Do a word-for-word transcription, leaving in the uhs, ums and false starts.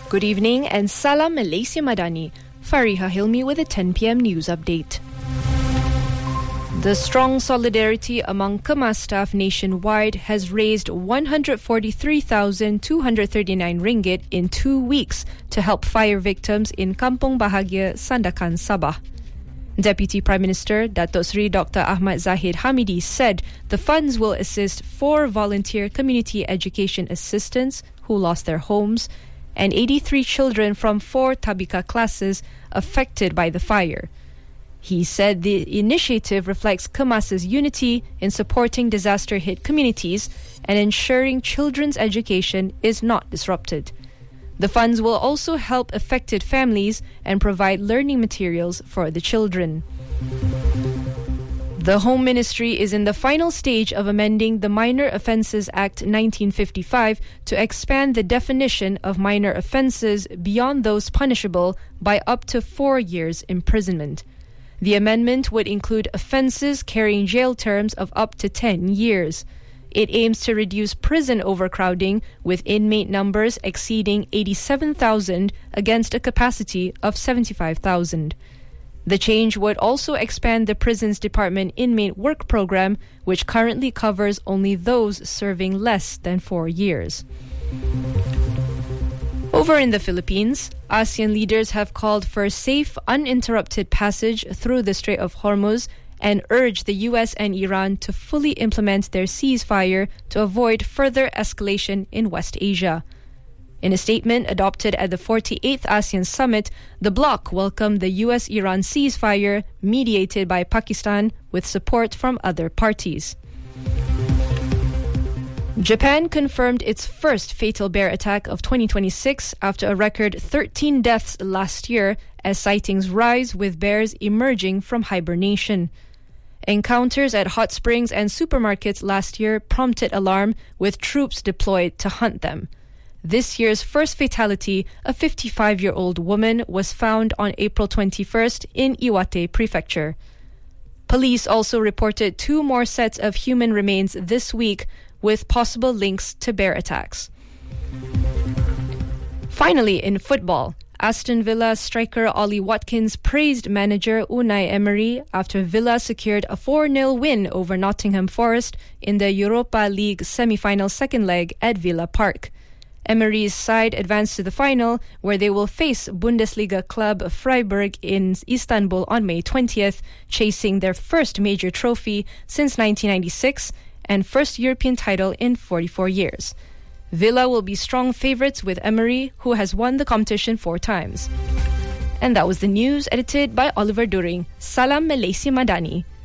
Good evening and Salam Malaysia Madani. Fariha Hilmi with a ten p.m. news update. The strong solidarity among Kemas staff nationwide has raised one hundred forty-three thousand two hundred thirty-nine ringgit in two weeks to help fire victims in Kampung Bahagia, Sandakan, Sabah. Deputy Prime Minister Datuk Seri Doctor Ahmad Zahid Hamidi said the funds will assist four volunteer community education assistants who lost their homes and eighty-three children from four Tabika classes affected by the fire. He said the initiative reflects Kemas's unity in supporting disaster-hit communities and ensuring children's education is not disrupted. The funds will also help affected families and provide learning materials for the children. The Home Ministry is in the final stage of amending the Minor Offences Act nineteen fifty-five to expand the definition of minor offences beyond those punishable by up to four years imprisonment. The amendment would include offences carrying jail terms of up to ten years. It aims to reduce prison overcrowding with inmate numbers exceeding eighty-seven thousand against a capacity of seventy-five thousand. The change would also expand the Prisons Department Inmate Work Program, which currently covers only those serving less than four years. Over in the Philippines, ASEAN leaders have called for safe, uninterrupted passage through the Strait of Hormuz and urged the U S and Iran to fully implement their ceasefire to avoid further escalation in West Asia. In a statement adopted at the forty-eighth ASEAN Summit, the bloc welcomed the U S Iran ceasefire mediated by Pakistan with support from other parties. Japan confirmed its first fatal bear attack of twenty twenty-six after a record thirteen deaths last year as sightings rise with bears emerging from hibernation. Encounters at hot springs and supermarkets last year prompted alarm with troops deployed to hunt them. This year's first fatality, a fifty-five-year-old woman, was found on April twenty-first in Iwate Prefecture. Police also reported two more sets of human remains this week with possible links to bear attacks. Finally, in football, Aston Villa striker Ollie Watkins praised manager Unai Emery after Villa secured a four nil win over Nottingham Forest in the Europa League semi-final second leg at Villa Park. Emery's side advanced to the final, where they will face Bundesliga club Freiburg in Istanbul on May twentieth, chasing their first major trophy since nineteen ninety-six and first European title in forty-four years. Villa will be strong favourites with Emery, who has won the competition four times. And that was the news edited by Oliver During. Salam Malaysia Madani.